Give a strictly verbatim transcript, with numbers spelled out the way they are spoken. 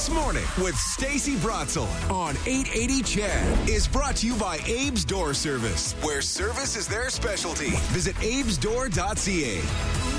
This Morning with Stacey Brotzel on eight eighty C H E D is brought to you by Abe's Door Service, where service is their specialty. Visit abes door dot c a.